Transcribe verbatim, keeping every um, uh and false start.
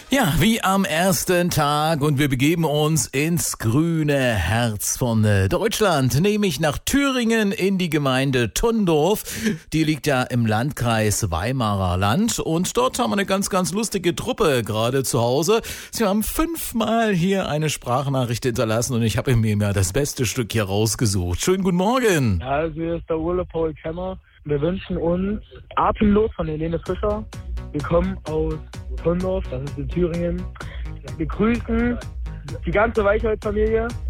Ja, wie am ersten Tag und wir begeben uns ins grüne Herz von Deutschland, nämlich nach Thüringen in die Gemeinde Thundorf. Die liegt ja im Landkreis Weimarer Land und dort haben wir eine ganz, ganz lustige Truppe gerade zu Hause. Sie haben fünfmal hier eine Sprachnachricht hinterlassen und ich habe mir mal das beste Stück hier rausgesucht. Schönen guten Morgen. Ja, also hier ist der Ole Paul Kemmer. Wir wünschen uns Atemlos von Helene Fischer. Wir kommen aus Thundorf, das ist in Thüringen. Wir grüßen die ganze Weichholz-Familie